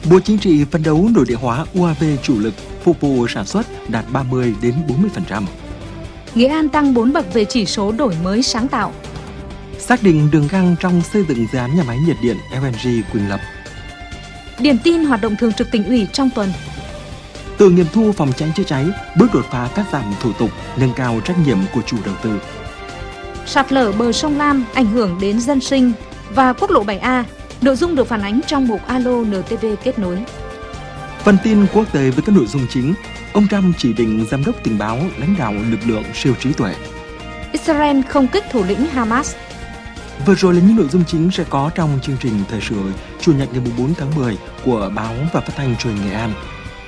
Bộ Chính trị phấn đấu nội địa hóa UAV chủ lực phục vụ sản xuất đạt 30 đến 40%. Nghệ An tăng 4 bậc về chỉ số đổi mới sáng tạo. Xác định đường găng trong xây dựng dự án nhà máy nhiệt điện LNG Quỳnh Lập. Điển tin hoạt động thường trực tỉnh ủy trong tuần. Tự nghiệm thu phòng cháy chữa cháy, bước đột phá cắt giảm thủ tục, nâng cao trách nhiệm của chủ đầu tư. Sạt lở bờ sông Lam ảnh hưởng đến dân sinh và quốc lộ 7A. Nội dung được phản ánh trong mục Alo NTV kết nối. Phần tin quốc tế với các nội dung chính. Ông Trump chỉ định giám đốc tình báo lãnh đạo lực lượng siêu trí tuệ. Israel không kích thủ lĩnh Hamas. Vừa rồi là những nội dung chính sẽ có trong chương trình Thời sự Chủ nhật ngày 4 tháng 10 của Báo và Phát thanh Truyền hình Nghệ An.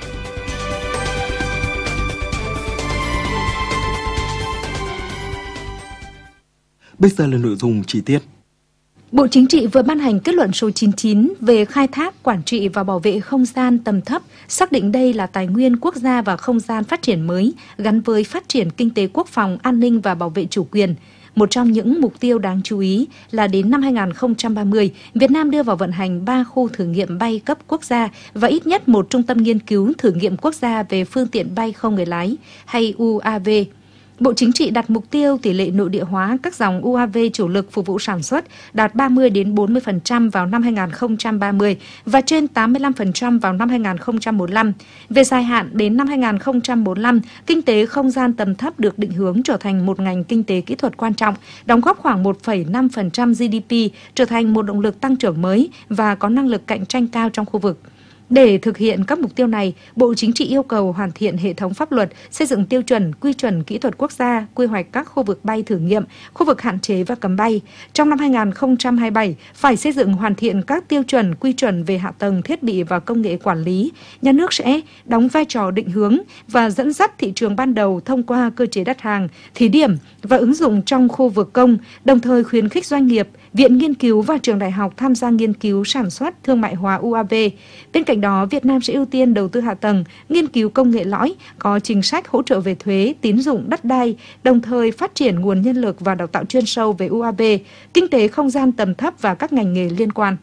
Bây giờ là nội dung chi tiết. Bộ Chính trị vừa ban hành kết luận số 99 về khai thác, quản trị và bảo vệ không gian tầm thấp, xác định đây là tài nguyên quốc gia và không gian phát triển mới gắn với phát triển kinh tế quốc phòng, an ninh và bảo vệ chủ quyền. Một trong những mục tiêu đáng chú ý là đến năm 2030, Việt Nam đưa vào vận hành 3 khu thử nghiệm bay cấp quốc gia và ít nhất một trung tâm nghiên cứu thử nghiệm quốc gia về phương tiện bay không người lái hay UAV. Bộ Chính trị đặt mục tiêu tỷ lệ nội địa hóa các dòng UAV chủ lực phục vụ sản xuất đạt 30 đến 40% vào năm 2030 và trên 85% vào năm 2045. Về dài hạn đến năm 2045, kinh tế không gian tầm thấp được định hướng trở thành một ngành kinh tế kỹ thuật quan trọng, đóng góp khoảng 1,5% GDP, trở thành một động lực tăng trưởng mới và có năng lực cạnh tranh cao trong khu vực. Để thực hiện các mục tiêu này, Bộ Chính trị yêu cầu hoàn thiện hệ thống pháp luật, xây dựng tiêu chuẩn, quy chuẩn kỹ thuật quốc gia, quy hoạch các khu vực bay thử nghiệm, khu vực hạn chế và cấm bay. Trong năm 2027, phải xây dựng hoàn thiện các tiêu chuẩn, quy chuẩn về hạ tầng, thiết bị và công nghệ quản lý. Nhà nước sẽ đóng vai trò định hướng và dẫn dắt thị trường ban đầu thông qua cơ chế đặt hàng, thí điểm và ứng dụng trong khu vực công, đồng thời khuyến khích doanh nghiệp, viện nghiên cứu và trường đại học tham gia nghiên cứu sản xuất thương mại hóa UAV. Bên cạnh đó, Việt Nam sẽ ưu tiên đầu tư hạ tầng, nghiên cứu công nghệ lõi, có chính sách hỗ trợ về thuế, tín dụng, đất đai, đồng thời phát triển nguồn nhân lực và đào tạo chuyên sâu về UAV, kinh tế không gian tầm thấp và các ngành nghề liên quan.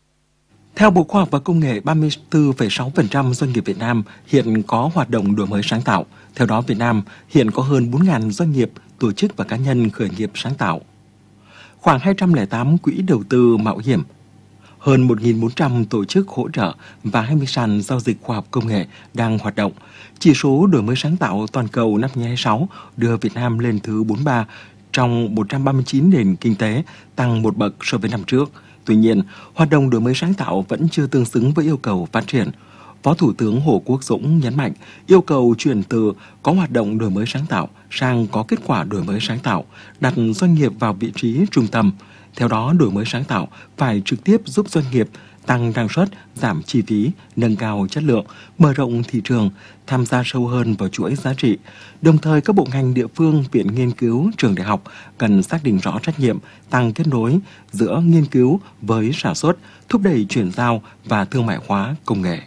Theo Bộ Khoa học và Công nghệ, 34,6% doanh nghiệp Việt Nam hiện có hoạt động đổi mới sáng tạo. Theo đó, Việt Nam hiện có hơn 4.000 doanh nghiệp, tổ chức và cá nhân khởi nghiệp sáng tạo. Khoảng 208 quỹ đầu tư mạo hiểm, hơn 1.400 tổ chức hỗ trợ và 20 sàn giao dịch khoa học công nghệ đang hoạt động. Chỉ số đổi mới sáng tạo toàn cầu năm 2026 đưa Việt Nam lên thứ 43 trong 139 nền kinh tế, tăng một bậc so với năm trước. Tuy nhiên, hoạt động đổi mới sáng tạo vẫn chưa tương xứng với yêu cầu phát triển. Phó Thủ tướng Hồ Quốc Dũng nhấn mạnh yêu cầu chuyển từ có hoạt động đổi mới sáng tạo sang có kết quả đổi mới sáng tạo, đặt doanh nghiệp vào vị trí trung tâm. Theo đó, đổi mới sáng tạo phải trực tiếp giúp doanh nghiệp tăng năng suất, giảm chi phí, nâng cao chất lượng, mở rộng thị trường, tham gia sâu hơn vào chuỗi giá trị. Đồng thời, các bộ ngành địa phương, viện nghiên cứu, trường đại học cần xác định rõ trách nhiệm, tăng kết nối giữa nghiên cứu với sản xuất, thúc đẩy chuyển giao và thương mại hóa công nghệ.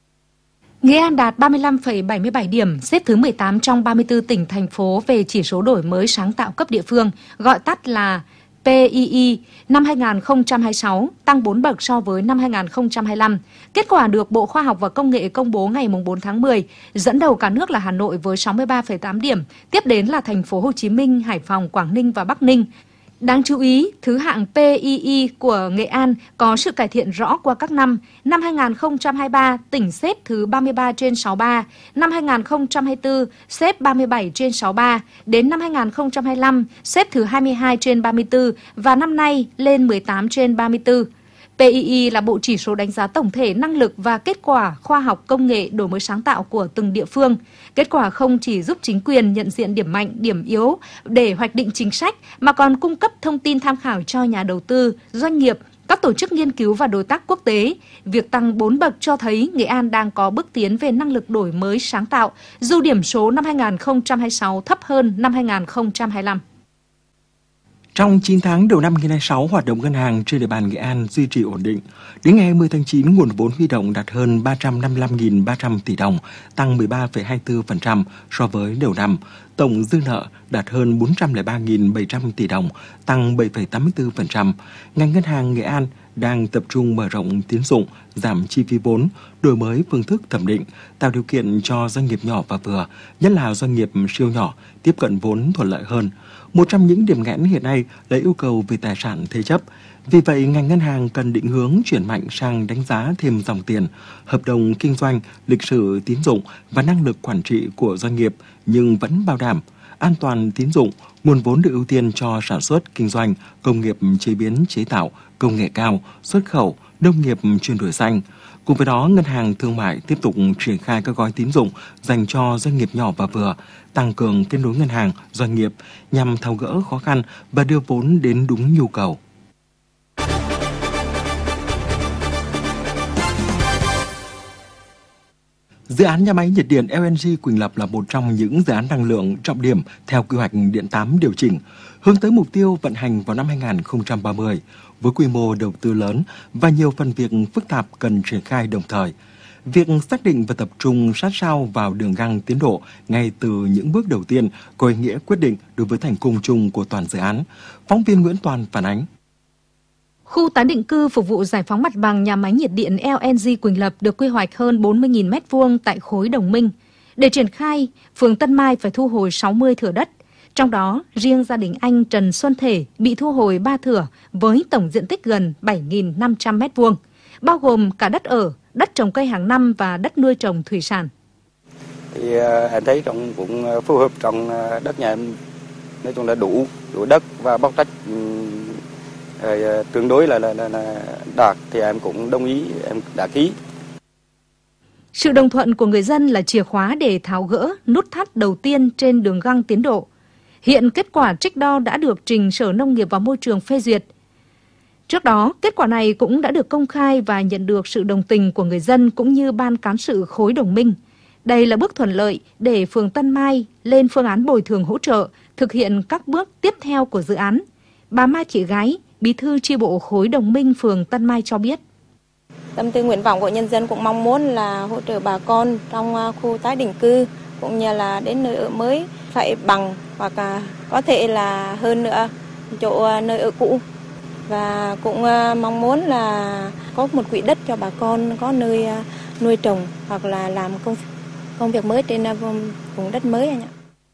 Nghệ An đạt 35,77 điểm, xếp thứ 18 trong 34 tỉnh, thành phố về chỉ số đổi mới sáng tạo cấp địa phương, gọi tắt là PII, năm 2026, tăng 4 bậc so với năm 2025. Kết quả được Bộ Khoa học và Công nghệ công bố ngày 4 tháng 10. Dẫn đầu cả nước là Hà Nội với 63,8 điểm, tiếp đến là thành phố Hồ Chí Minh, Hải Phòng, Quảng Ninh và Bắc Ninh. Đáng chú ý, thứ hạng PII của Nghệ An có sự cải thiện rõ qua các năm. Năm 2023, tỉnh xếp thứ 33 trên 63. Năm 2024, xếp 37 trên 63. Đến năm 2025, xếp thứ 22 trên 34 và năm nay lên 18 trên 34. PII là bộ chỉ số đánh giá tổng thể năng lực và kết quả khoa học công nghệ đổi mới sáng tạo của từng địa phương. Kết quả không chỉ giúp chính quyền nhận diện điểm mạnh, điểm yếu để hoạch định chính sách, mà còn cung cấp thông tin tham khảo cho nhà đầu tư, doanh nghiệp, các tổ chức nghiên cứu và đối tác quốc tế. Việc tăng 4 bậc cho thấy Nghệ An đang có bước tiến về năng lực đổi mới sáng tạo, dù điểm số năm 2026 thấp hơn năm 2025. Trong 9 tháng đầu năm 2026, hoạt động ngân hàng trên địa bàn Nghệ An duy trì ổn định. Đến ngày 20 tháng 9, nguồn vốn huy động đạt hơn 355.300 tỷ đồng, tăng 13,24% so với đầu năm. Tổng dư nợ đạt hơn 403.700 tỷ đồng, tăng 7,84%. Ngành ngân hàng Nghệ An đang tập trung mở rộng tín dụng, giảm chi phí vốn, đổi mới phương thức thẩm định, tạo điều kiện cho doanh nghiệp nhỏ và vừa, nhất là doanh nghiệp siêu nhỏ, tiếp cận vốn thuận lợi hơn. Một trong những điểm nghẽn hiện nay là yêu cầu về tài sản thế chấp. Vì vậy, ngành ngân hàng cần định hướng chuyển mạnh sang đánh giá thêm dòng tiền, hợp đồng kinh doanh, lịch sử tín dụng và năng lực quản trị của doanh nghiệp, nhưng vẫn bảo đảm an toàn tín dụng, nguồn vốn được ưu tiên cho sản xuất, kinh doanh, công nghiệp chế biến chế tạo, công nghệ cao, xuất khẩu, nông nghiệp chuyển đổi xanh. Cùng với đó, Ngân hàng Thương mại tiếp tục triển khai các gói tín dụng dành cho doanh nghiệp nhỏ và vừa, tăng cường kết nối ngân hàng, doanh nghiệp nhằm tháo gỡ khó khăn và đưa vốn đến đúng nhu cầu. Dự án nhà máy nhiệt điện LNG Quỳnh Lập là một trong những dự án năng lượng trọng điểm theo quy hoạch Điện 8 điều chỉnh, hướng tới mục tiêu vận hành vào năm 2030, với quy mô đầu tư lớn và nhiều phần việc phức tạp cần triển khai đồng thời. Việc xác định và tập trung sát sao vào đường găng tiến độ ngay từ những bước đầu tiên có ý nghĩa quyết định đối với thành công chung của toàn dự án. Phóng viên Nguyễn Toàn phản ánh. Khu tái định cư phục vụ giải phóng mặt bằng nhà máy nhiệt điện LNG Quỳnh Lập được quy hoạch hơn 40.000 m2 tại khối Đồng Minh. Để triển khai, phường Tân Mai phải thu hồi 60 thửa đất. Trong đó, riêng gia đình anh Trần Xuân Thể bị thu hồi 3 thửa với tổng diện tích gần 7.500 m2, bao gồm cả đất ở, đất trồng cây hàng năm và đất nuôi trồng thủy sản. Thì em thấy cũng phù hợp trong đất nhà em, nói chung là đủ đất và bóc tách tương đối là đạt, thì em cũng đồng ý, em đã ký. Sự đồng thuận của người dân là chìa khóa để tháo gỡ nút thắt đầu tiên trên đường găng tiến độ. Hiện kết quả trích đo đã được trình Sở Nông nghiệp và Môi trường phê duyệt. Trước đó, kết quả này cũng đã được công khai và nhận được sự đồng tình của người dân cũng như Ban Cán sự khối Đồng Minh. Đây là bước thuận lợi để phường Tân Mai lên phương án bồi thường hỗ trợ, thực hiện các bước tiếp theo của dự án. Bà Mai Thị Gái, Bí thư chi bộ khối Đồng Minh phường Tân Mai cho biết. Tâm tư nguyện vọng của nhân dân cũng mong muốn là hỗ trợ bà con trong khu tái định cư cũng như là đến nơi ở mới phải bằng hoặc có thể là hơn nữa chỗ nơi ở cũ. Và cũng mong muốn là có một quỹ đất cho bà con có nơi nuôi trồng hoặc là làm công việc mới trên vùng đất mới anh ạ.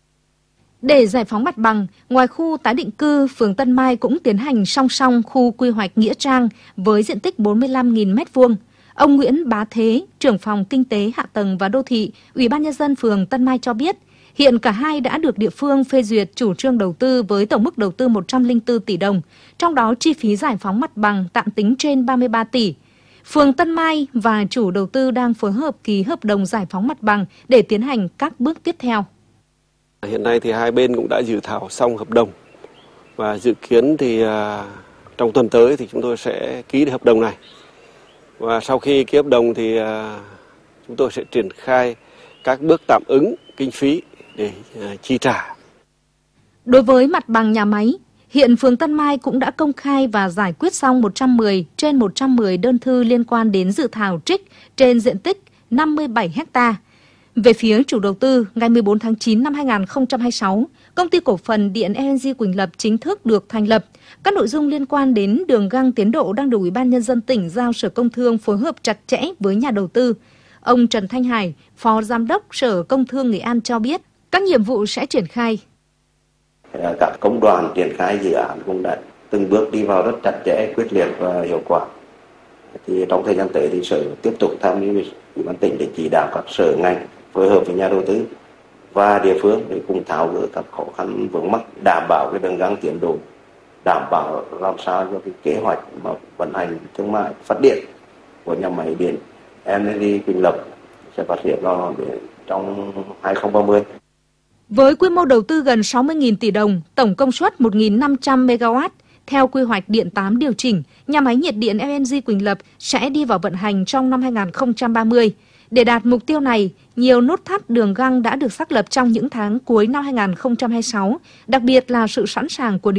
Để giải phóng mặt bằng, ngoài khu tái định cư, phường Tân Mai cũng tiến hành song song khu quy hoạch Nghĩa Trang với diện tích 45.000 m2. Ông Nguyễn Bá Thế, trưởng phòng Kinh tế, Hạ tầng và Đô thị, Ủy ban Nhân dân phường Tân Mai cho biết, hiện cả hai đã được địa phương phê duyệt chủ trương đầu tư với tổng mức đầu tư 104 tỷ đồng, trong đó chi phí giải phóng mặt bằng tạm tính trên 33 tỷ. Phường Tân Mai và chủ đầu tư đang phối hợp ký hợp đồng giải phóng mặt bằng để tiến hành các bước tiếp theo. Hiện nay thì hai bên cũng đã dự thảo xong hợp đồng và dự kiến thì trong tuần tới thì chúng tôi sẽ ký được hợp đồng này. Và sau khi ký hợp đồng thì chúng tôi sẽ triển khai các bước tạm ứng kinh phí để chi trả. Đối với mặt bằng nhà máy, hiện phường Tân Mai cũng đã công khai và giải quyết xong 110 trên 110 đơn thư liên quan đến dự thảo trích trên diện tích 57 ha. Về phía chủ đầu tư, ngày 14 tháng 9 năm 2026, Công ty Cổ phần Điện LNG Quỳnh Lập chính thức được thành lập. Các nội dung liên quan đến đường găng tiến độ đang được Ủy ban Nhân dân tỉnh giao Sở Công Thương phối hợp chặt chẽ với nhà đầu tư. Ông Trần Thanh Hải, Phó Giám đốc Sở Công Thương Nghệ An cho biết, các nhiệm vụ sẽ triển khai. Các công đoàn triển khai dự án cũng đã từng bước đi vào rất chặt chẽ, quyết liệt và hiệu quả. Thì trong thời gian tới thì Sở tiếp tục tham mưu Ủy ban tỉnh để chỉ đạo các sở ngành phối hợp với nhà đầu tư và địa phương để cùng tháo gỡ các khó khăn vướng mắc, đảm bảo cái đường găng tiến độ, đảm bảo làm sao cho cái kế hoạch mà vận hành thương mại phát điện của nhà máy điện LNG Quỳnh Lập sẽ phát hiện ra trong 2030. Với quy mô đầu tư gần 60.000 tỷ đồng, tổng công suất 1.500 MW, theo quy hoạch Điện 8 điều chỉnh, nhà máy nhiệt điện LNG Quỳnh Lập sẽ đi vào vận hành trong năm 2030. Để đạt mục tiêu này, nhiều nút thắt đường găng đã được xác lập trong những tháng cuối năm 2026, đặc biệt là sự sẵn sàng của